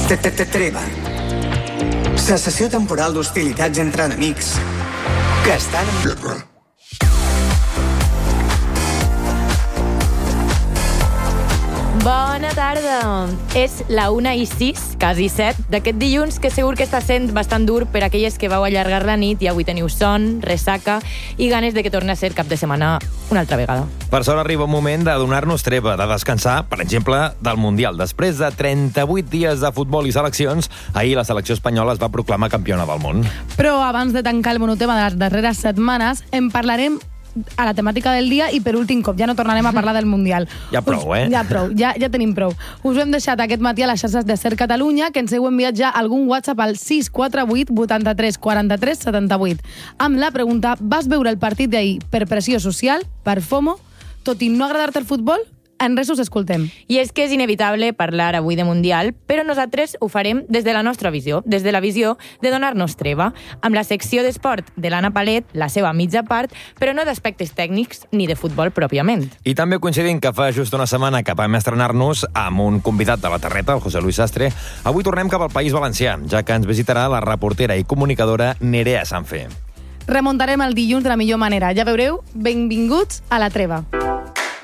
Treva. Cessació temporal d'hostilitats entre enemics que estan en guerra. Bona tarda. És la 1:06, quasi 7, d'aquest dilluns, que segur que està sent bastant dur per aquelles que vau allargar la nit i avui teniu son, ressaca i ganes de que torni a ser cap de setmana una altra vegada. Per sort arriba un moment de donar-nos treva, de descansar, per exemple, del Mundial. Després de 38 dies de futbol i seleccions, ahir la selecció espanyola es va proclamar campiona del món. Però abans de tancar el monotema de les darreres setmanes, en parlarem a la temàtica del dia i per últim cop ja no tornarem a parlar del Mundial. Ja prou, Ja prou, ja tenim prou. Us ho hem deixat aquest matí a les xarxes de Ser Catalunya, que ens heu enviat ja algun WhatsApp al 648 83 43 78 amb la pregunta: vas veure el partit d'ahir per pressió social, per FOMO, tot i no agradar-te el futbol? En res us escoltem. I és que és inevitable parlar avui de Mundial, però nosaltres ho farem des de la nostra visió, des de la visió de donar-nos treva, amb la secció d'esport de l'Anna Palet, la seva mitja part, però no d'aspectes tècnics ni de futbol pròpiament. I també coincidim que fa just una setmana que vam estrenar-nos amb un convidat de la Terreta, el José Luis Sastre. Avui tornem cap al País Valencià, ja que ens visitarà la reportera i comunicadora Nerea Sanfe. Remuntarem el dilluns de la millor manera. Ja veureu, benvinguts a la treva.